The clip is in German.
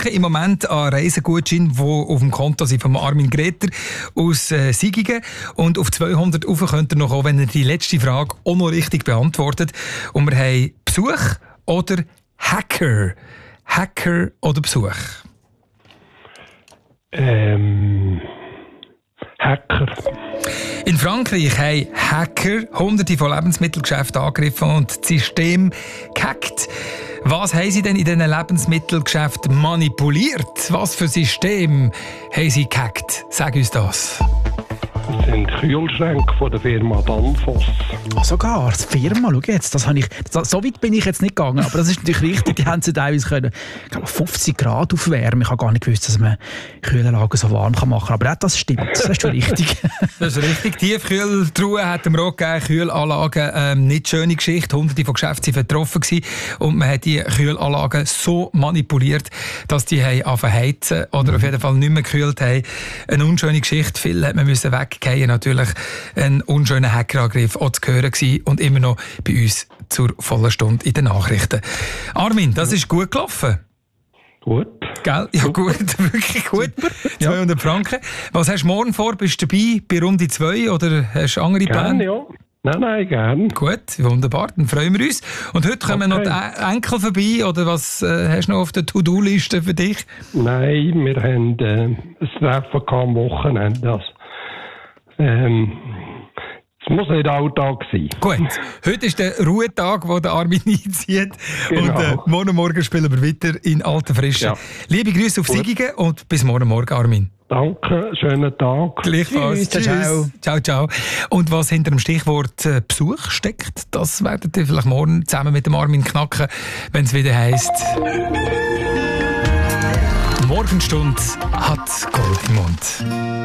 Franken im Moment an Reisegutschein, die auf dem Konto sind von Armin Greter aus Sigigen. Und auf 200 rauf könnt ihr noch kommen, wenn ihr die letzte Frage auch noch richtig beantwortet. Und wir haben Besuch oder Hacker? Hacker oder Besuch? Hacker. In Frankreich haben Hacker Hunderte von Lebensmittelgeschäften angegriffen und das System gehackt. Was haben sie denn in diesen Lebensmittelgeschäften manipuliert? Was für System haben sie gehackt? Sag uns das. Das sind Kühlschränke von der Firma Danfoss. Sogar, die Firma, schau jetzt, so weit bin ich jetzt nicht gegangen, aber das ist natürlich richtig, die haben sie teilweise können, ich glaube, 50 Grad aufwärmen. Ich habe gar nicht gewusst, dass man Kühlanlagen so warm machen kann, aber das stimmt, das ist schon richtig. Das ist richtig, Tiefkühltruhe hat dem Rock gegeben, Kühlanlagen, nicht schöne Geschichte, Hunderte von Geschäften waren betroffen gewesen und man hat die Kühlanlagen so manipuliert, dass die angefangen heizen oder auf jeden Fall nicht mehr gekühlt haben. Eine unschöne Geschichte, viel hat man müssen weggehen, natürlich ein unschöner Hackerangriff auch zu hören gewesen und immer noch bei uns zur vollen Stunde in den Nachrichten. Armin, das ist gut gelaufen. Gut. Gell? Ja, gut, wirklich gut. 200 Franken. Was hast du morgen vor? Bist du dabei bei Runde 2 oder hast du andere Pläne? Ja. Nein, gern. Gut, wunderbar, dann freuen wir uns. Und heute kommen noch die Enkel vorbei, oder was hast du noch auf der To-Do-Liste für dich? Nein, wir haben ein Treffen am Wochenende. Es muss nicht Alltag sein. Gut, heute ist der Ruhetag, wo der Armin einzieht. Genau. Und morgen spielen wir weiter in alter Frische. Ja. Liebe Grüße auf Sigigen und bis morgen, Armin. Danke, schönen Tag. Gleichfalls. Tschüss. Ciao. Und was hinter dem Stichwort Besuch steckt, das werdet ihr vielleicht morgen zusammen mit dem Armin knacken, wenn es wieder heisst: Morgenstunde hat Gold im Mund.